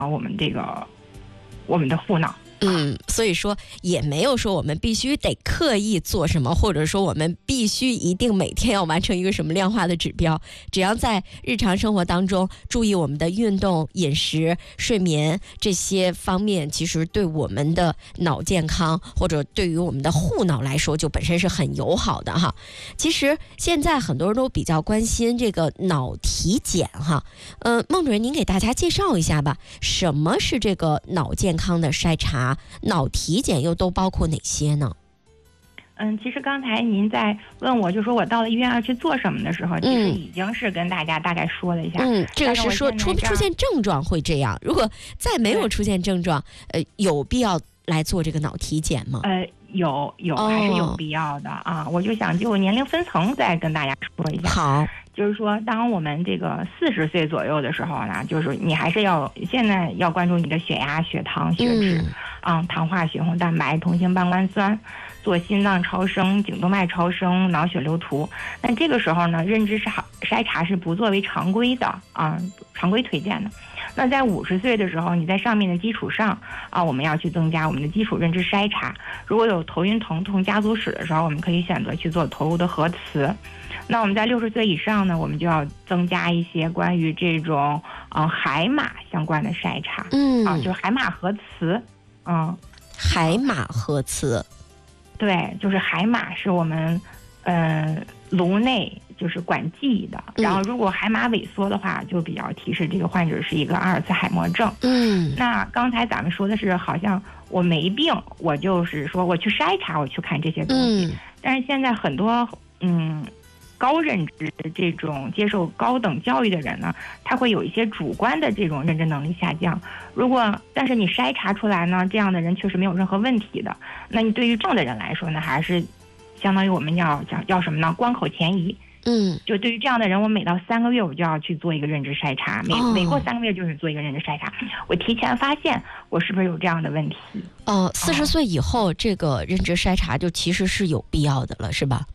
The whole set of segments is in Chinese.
我们我们的护脑。 所以说也没有说我们必须得刻意做什么，或者说我们必须一定每天要完成一个什么量化的指标，只要在日常生活当中注意我们的运动、饮食、睡眠这些方面，其实对我们的脑健康或者对于我们的护脑来说就本身是很友好的哈。其实现在很多人都比较关心这个脑体检哈，孟主任您给大家介绍一下吧，什么是这个脑健康的筛查？脑体检又都包括哪些呢？ 其实刚才您在问我，就说我到了医院要去做什么的时候，其实已经是跟大家大概说了一下。 这个是说出现症状会这样，如果再没有出现症状，有必要来做这个脑体检吗？ 有还是有必要的啊！我就想就年龄分层再跟大家说一下。 好， 就是说，当我们这个40岁左右的时候呢，就是你还是现在要关注你的血压、血糖、血脂，糖化血红蛋白、同型半胱酸，做心脏超声、颈动脉超声、脑血流图。那这个时候呢，认知筛查是不作为常规的常规推荐的。那在50岁的时候，你在上面的基础上我们要去增加我们的基础认知筛查。如果有头晕疼痛家族史的时候，我们可以选择去做头颅的核磁。那我们在60岁以上呢，我们就要增加一些关于这种海马相关的筛查。就是海马核磁。 海马核磁。 对，就是海马是我们颅内就是管记忆的，然后如果海马萎缩的话，就比较提示这个患者是一个阿尔茨海默症。那刚才咱们说的是好像我没病，我就是说我去筛查，我去看这些东西。但是现在很多高认知这种接受高等教育的人呢，他会有一些主观的这种认知能力下降。但是你筛查出来呢，这样的人确实没有任何问题的。那你对于这样的人来说呢，还是相当于我们要什么呢？关口前移。就对于这样的人，我每到3个月我就要去做一个认知筛查，每过3个月就是做一个认知筛查，我提前发现我是不是有这样的问题。 40岁以后这个认知筛查就其实是有必要的了，是吧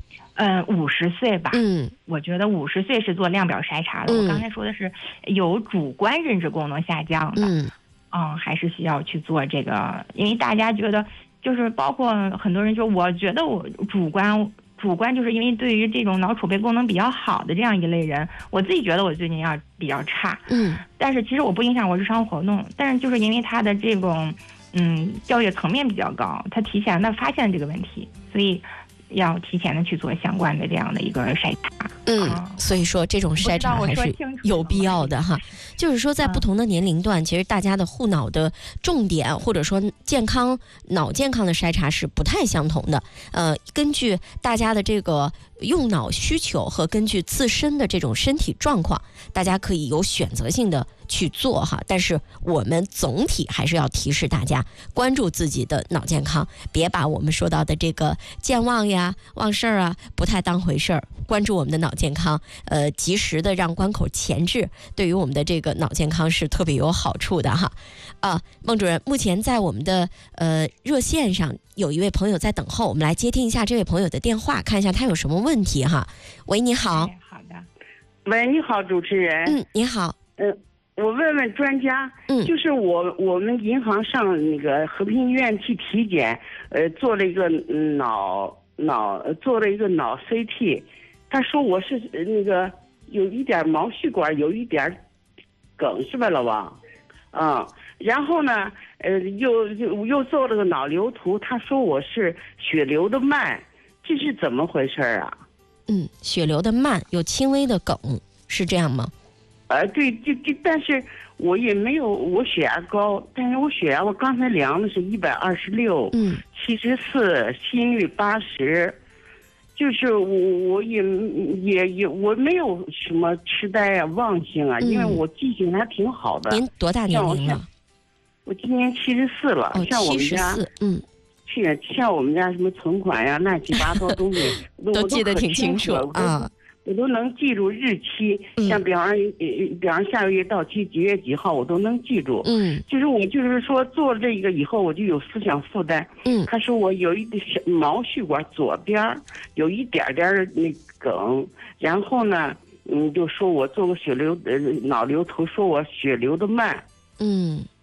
？50岁吧。我觉得50岁是做量表筛查的。我刚才说的是有主观认知功能下降的。还是需要去做这个，因为大家觉得就是包括很多人就我觉得我主观就是因为对于这种脑储备功能比较好的这样一类人，我自己觉得我最近要比较差。但是其实我不影响我日常活动，但是就是因为他的这种教育层面比较高，他提前的发现这个问题，所以要提前的去做相关的这样的一个筛查。 所以说这种筛查还是有必要的哈。就是说在不同的年龄段，其实大家的护脑的重点或者说脑健康的筛查是不太相同的。根据大家的这个用脑需求和根据自身的这种身体状况，大家可以有选择性的去做哈。但是我们总体还是要提示大家关注自己的脑健康，别把我们说到的这个健忘呀、忘事儿不太当回事儿，关注我们的脑健康，及时的让关口前置，对于我们的这个脑健康是特别有好处的哈。孟主任，目前在我们的热线上有一位朋友在等候，我们来接听一下这位朋友的电话，看一下他有什么问题哈。喂，你好。 好的。 喂，你好，主持人。 你好。 我问问专家，就是我们银行上那个和平医院去体检，做了一个做了一个脑 CT， 他说我是那个有一点毛细管有一点梗，是吧，老王？然后呢，又做了个脑瘤图，他说我是血流的慢，这是怎么回事啊？ 血流的慢，有轻微的梗，是这样吗？ 对，但是我也没有，我血压高，但是我血压我刚才量的是126， 74，心率80，就是我也我没有什么痴呆忘性因为我记性还挺好的。 您多大年龄了？ 我今年74了。像我们家像我们家什么存款呀、乱七八糟东西都记得挺清楚我都能记住日期，像比方下个月到期几月几号，我都能记住。就是我就是说做了这个以后，我就有思想负担。他说我有一点毛细管左边有一点点的那梗，然后呢，就说我做个脑瘤图，说我血流的慢。